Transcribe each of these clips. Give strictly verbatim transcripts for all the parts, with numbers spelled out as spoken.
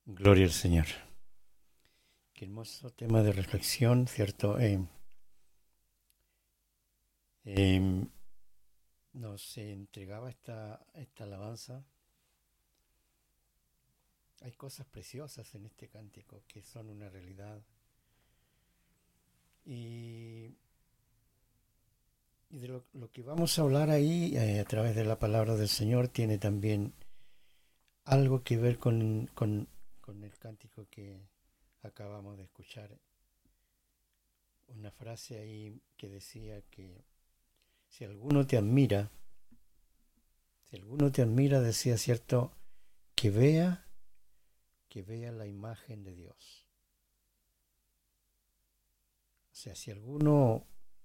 Gloria al Señor. Qué hermoso tema de reflexión, ¿cierto? Eh, eh, nos entregaba esta, esta alabanza. Hay cosas preciosas en este cántico que son una realidad. Y, y de lo, lo que vamos a hablar ahí, eh, a través de la palabra del Señor, tiene también algo que ver con, con, con el cántico que acabamos de escuchar. Una frase ahí que decía que si alguno te admira, si alguno te admira, decía, cierto, que vea, que vea la imagen de Dios. O sea, si alguno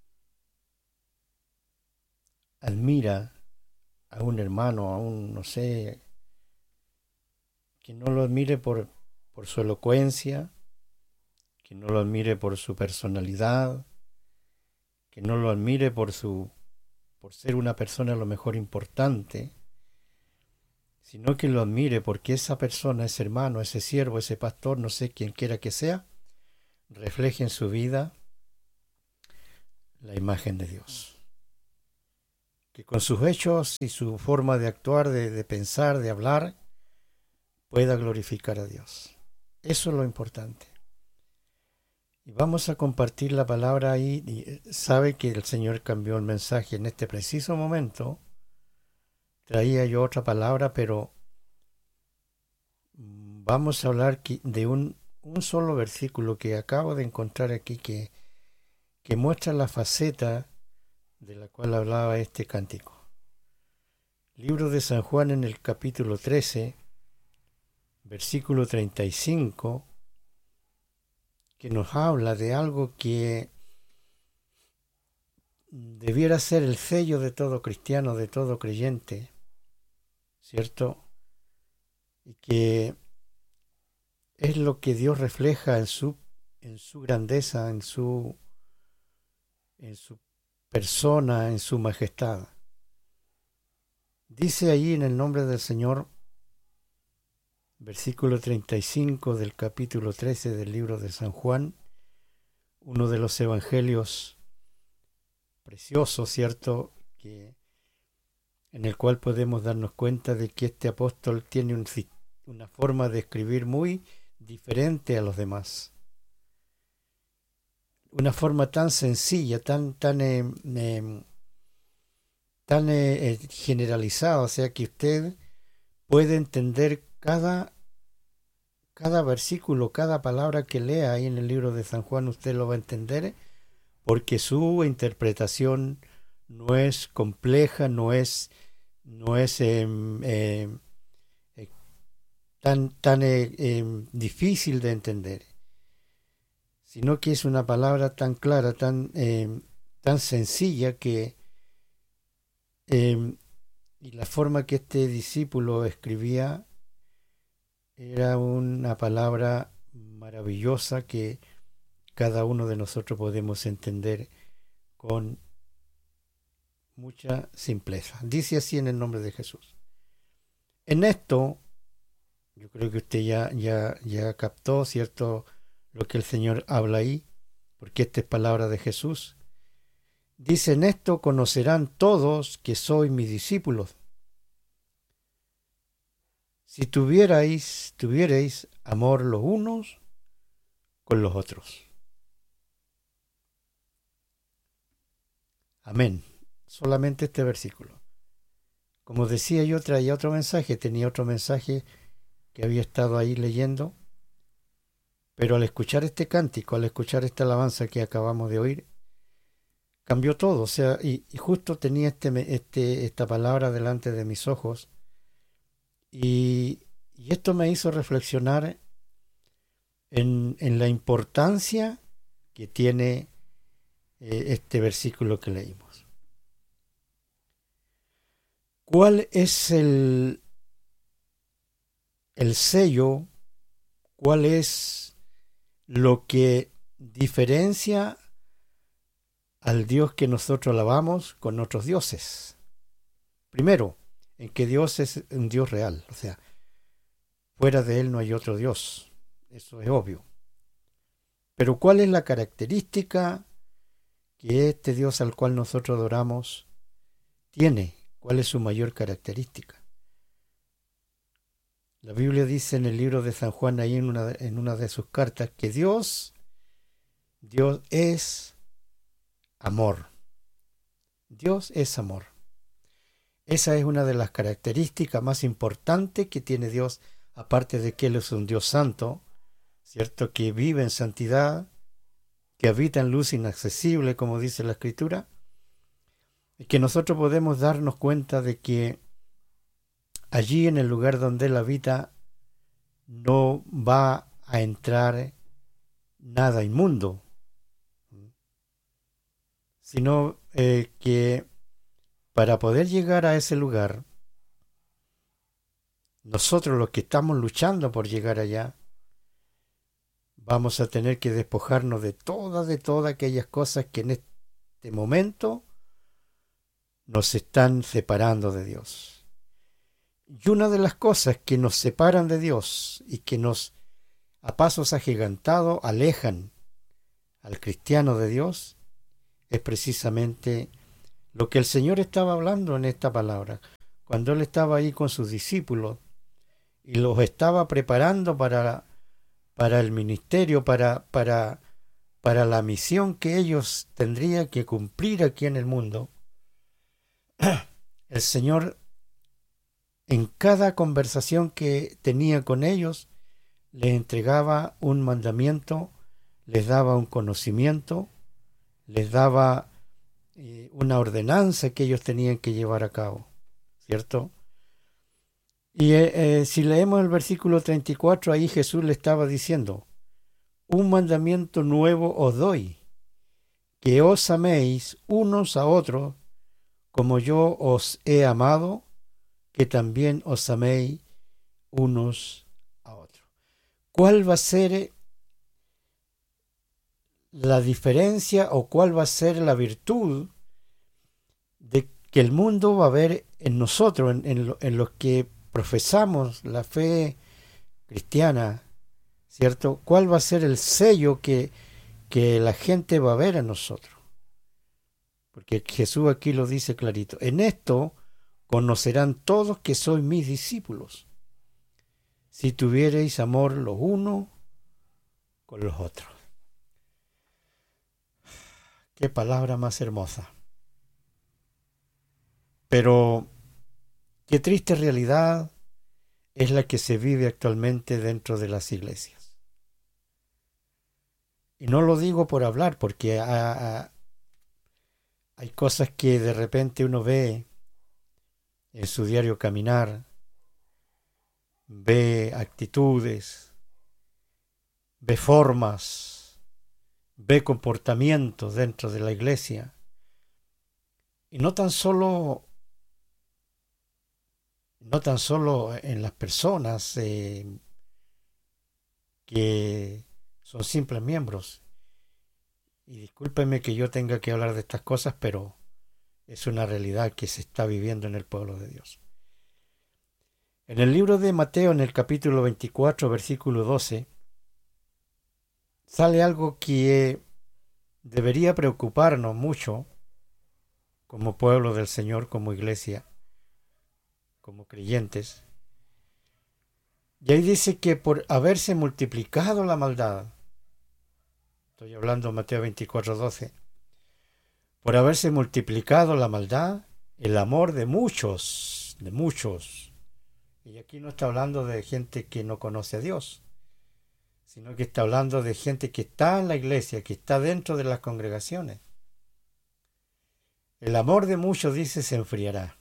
admira a un hermano, a un, no sé, que no lo admire por, por su elocuencia, que no lo admire por su personalidad, que no lo admire por su, por ser una persona a lo mejor importante, sino que lo admire porque esa persona, ese hermano, ese siervo, ese pastor, no sé quién quiera que sea, refleje en su vida la imagen de Dios. Que con sus hechos y su forma de actuar, de, de pensar, de hablar, pueda glorificar a Dios. Eso es lo importante. Y vamos a compartir la palabra ahí. Y sabe que el Señor cambió el mensaje en este preciso momento. Traía yo otra palabra, pero vamos a hablar de un, un solo versículo que acabo de encontrar aquí que, que muestra la faceta de la cual hablaba este cántico. Libro de San Juan en el capítulo trece, versículo treinta y cinco, que nos habla de algo que debiera ser el sello de todo cristiano, de todo creyente, ¿cierto? Y que es lo que Dios refleja en su, en su grandeza, en su, en su persona, en su majestad. Dice allí en el nombre del Señor, versículo treinta y cinco del capítulo trece del libro de San Juan, uno de los evangelios preciosos, ¿cierto?, que, en el cual podemos darnos cuenta de que este apóstol tiene un, una forma de escribir muy diferente a los demás. Una forma tan sencilla, tan, tan, eh, eh, tan eh, generalizada, o sea que usted puede entender cada, cada versículo, cada palabra que lea ahí en el libro de San Juan, usted lo va a entender, porque su interpretación no es compleja, no es, no es eh, eh, eh, tan, tan eh, eh, difícil de entender, sino que es una palabra tan clara, tan, eh, tan sencilla que eh, y la forma que este discípulo escribía era una palabra maravillosa que cada uno de nosotros podemos entender con mucha simpleza. Dice así en el nombre de Jesús. En esto, yo creo que usted ya, ya, ya captó, ¿cierto?, lo que el Señor habla ahí, porque esta es palabra de Jesús. Dice, en esto conocerán todos que sois mis discípulos, si tuvierais, tuvierais amor los unos con los otros. Amén. Solamente este versículo. Como decía yo, traía otro mensaje, tenía otro mensaje que había estado ahí leyendo, pero al escuchar este cántico, al escuchar esta alabanza que acabamos de oír, cambió todo. O sea, y, y justo tenía este, este, esta palabra delante de mis ojos, y, y esto me hizo reflexionar en, en la importancia que tiene eh, este versículo que leímos. ¿Cuál es el, el sello? ¿Cuál es lo que diferencia al Dios que nosotros alabamos con otros dioses? Primero, en que Dios es un Dios real. O sea, fuera de Él no hay otro Dios. Eso es obvio. Pero ¿cuál es la característica que este Dios al cual nosotros adoramos tiene? ¿Cuál es su mayor característica? La Biblia dice en el libro de San Juan, ahí en una, en una de sus cartas, que Dios, Dios es amor. Dios es amor. Esa es una de las características más importantes que tiene Dios, aparte de que Él es un Dios santo, ¿cierto? Que vive en santidad, que habita en luz inaccesible, como dice la Escritura, y que nosotros podemos darnos cuenta de que allí en el lugar donde Él habita no va a entrar nada inmundo, sino eh, que para poder llegar a ese lugar, nosotros los que estamos luchando por llegar allá, vamos a tener que despojarnos de todas, de todas aquellas cosas que en este momento nos están separando de Dios. Y una de las cosas que nos separan de Dios y que nos a pasos agigantados alejan al cristiano de Dios es precisamente lo que el Señor estaba hablando en esta palabra. Cuando Él estaba ahí con sus discípulos y los estaba preparando para, para el ministerio, para, para, para la misión que ellos tendrían que cumplir aquí en el mundo, el Señor en cada conversación que tenía con ellos les entregaba un mandamiento, les daba un conocimiento, les daba eh, una ordenanza que ellos tenían que llevar a cabo, ¿cierto? Y eh, eh, si leemos el versículo treinta y cuatro, ahí Jesús le estaba diciendo: un mandamiento nuevo os doy, que os améis unos a otros como yo os he amado, que también os améis unos a otros. ¿Cuál va a ser la diferencia o cuál va a ser la virtud de que el mundo va a ver en nosotros, en, en, lo, en los que profesamos la fe cristiana, ¿cierto? ¿Cuál va a ser el sello que, que la gente va a ver en nosotros? Porque Jesús aquí lo dice clarito: en esto conocerán todos que sois mis discípulos, si tuviereis amor los unos con los otros. Qué palabra más hermosa. Pero qué triste realidad es la que se vive actualmente dentro de las iglesias. Y no lo digo por hablar, porque a, a, hay cosas que de repente uno ve en su diario caminar, ve actitudes, ve formas, ve comportamientos dentro de la iglesia. Y no tan solo, no tan solo en las personas eh, que son simples miembros. Y discúlpenme que yo tenga que hablar de estas cosas, pero es una realidad que se está viviendo en el pueblo de Dios. En el libro de Mateo, en el capítulo veinticuatro, versículo doce, sale algo que debería preocuparnos mucho como pueblo del Señor, como iglesia, como creyentes. Y ahí dice que por haberse multiplicado la maldad, estoy hablando de Mateo veinticuatro, doce, por haberse multiplicado la maldad, el amor de muchos, de muchos, y aquí no está hablando de gente que no conoce a Dios, sino que está hablando de gente que está en la iglesia, que está dentro de las congregaciones. El amor de muchos, dice, se enfriará.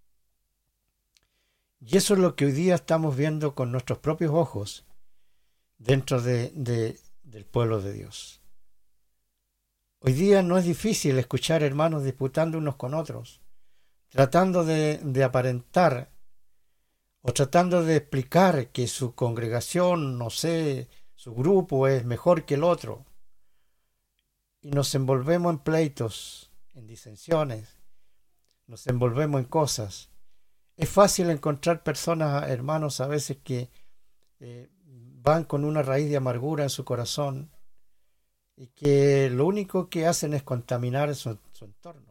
Y eso es lo que hoy día estamos viendo con nuestros propios ojos dentro de, de, del pueblo de Dios. Hoy día no es difícil escuchar hermanos disputando unos con otros, tratando de, de aparentar o tratando de explicar que su congregación, no sé, su grupo es mejor que el otro. Y nos envolvemos en pleitos, en disensiones, nos envolvemos en cosas. Es fácil encontrar personas, hermanos, a veces que eh, van con una raíz de amargura en su corazón y que lo único que hacen es contaminar su, su entorno.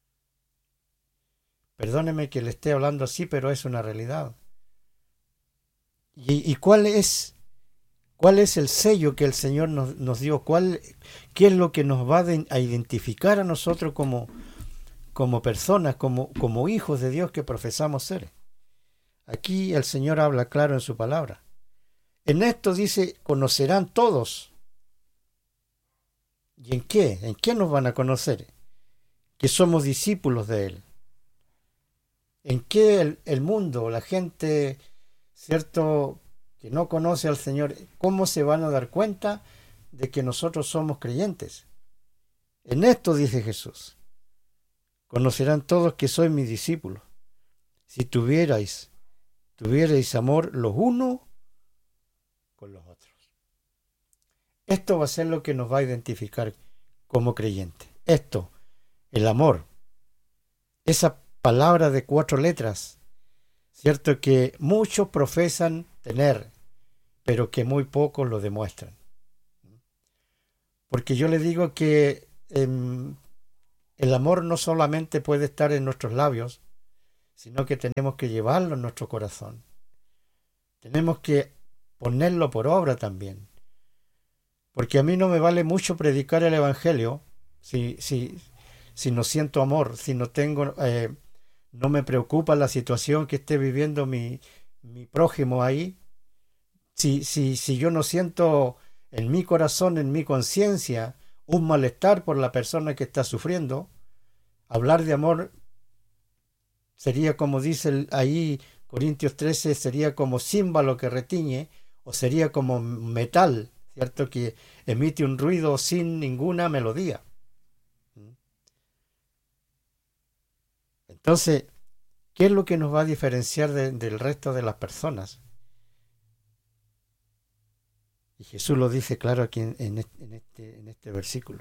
Perdóneme que le esté hablando así, pero es una realidad. ¿Y, y cuál es, cuál es el sello que el Señor nos, nos dio? ¿Cuál, ¿Qué es lo que nos va de, a identificar a nosotros como, como personas, como, como hijos de Dios que profesamos ser? Aquí el Señor habla claro en su palabra. En esto dice, conocerán todos. ¿Y en qué? ¿En qué nos van a conocer? Que somos discípulos de Él. ¿En qué el, el mundo, la gente, cierto, que no conoce al Señor, cómo se van a dar cuenta de que nosotros somos creyentes? En esto dice Jesús, conocerán todos que sois mis discípulos, si tuvierais, tuvierais amor los unos con los otros. Esto va a ser lo que nos va a identificar como creyentes. Esto, el amor, esa palabra de cuatro letras, cierto, que muchos profesan tener, pero que muy pocos lo demuestran. Porque yo le digo que eh, el amor no solamente puede estar en nuestros labios, sino que tenemos que llevarlo en nuestro corazón. Tenemos que ponerlo por obra también. Porque a mí no me vale mucho predicar el Evangelio si, si, si no siento amor, si no tengo, eh, no me preocupa la situación que esté viviendo mi, mi prójimo ahí. Si, si, si yo no siento en mi corazón, en mi conciencia, un malestar por la persona que está sufriendo, hablar de amor sería, como dice ahí Corintios trece, sería como címbalo que retiñe, o sería como metal, ¿cierto?, que emite un ruido sin ninguna melodía. Entonces, ¿qué es lo que nos va a diferenciar de, del resto de las personas? Y Jesús lo dice claro aquí en, en, este, en, este, en este versículo.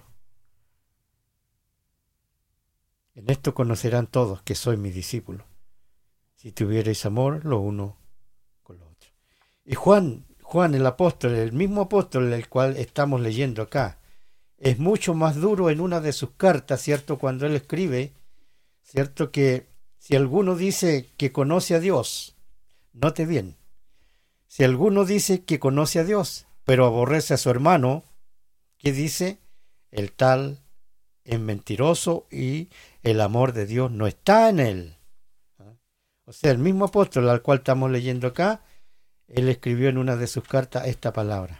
En esto conocerán todos que soy mis discípulos, si tuvierais amor los unos con los otros. Y Juan, Juan el apóstol, el mismo apóstol el cual estamos leyendo acá, es mucho más duro en una de sus cartas, ¿cierto? Cuando él escribe, ¿cierto? Que si alguno dice que conoce a Dios, note bien, si alguno dice que conoce a Dios, pero aborrece a su hermano, ¿qué dice? El tal es mentiroso y el amor de Dios no está en él. O sea, el mismo apóstol al cual estamos leyendo acá, él escribió en una de sus cartas esta palabra.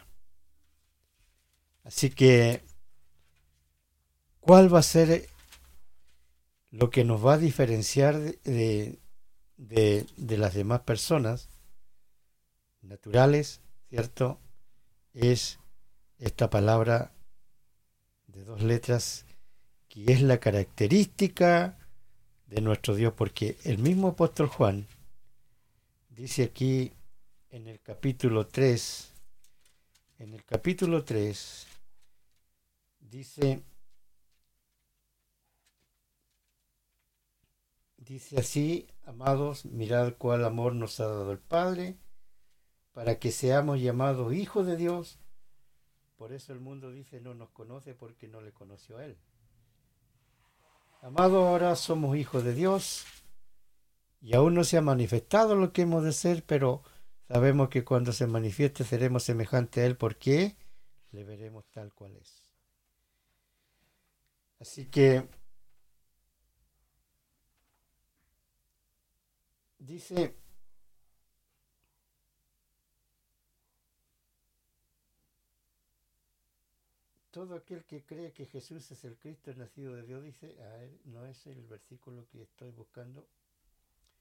Así que, ¿cuál va a ser lo que nos va a diferenciar de, de, de las demás personas naturales, ¿cierto? Es esta palabra de dos letras, que es la característica de nuestro Dios, porque el mismo apóstol Juan dice aquí en el capítulo tres, en el capítulo tres, dice, dice así, amados, mirad cuál amor nos ha dado el Padre, para que seamos llamados hijos de Dios. Por eso el mundo dice no nos conoce porque no le conoció a Él. Amados, ahora somos hijos de Dios y aún no se ha manifestado lo que hemos de ser, pero sabemos que cuando se manifieste seremos semejantes a Él porque le veremos tal cual es. Así que dice, todo aquel que cree que Jesús es el Cristo, el nacido de Dios, dice, a él, no es el versículo que estoy buscando,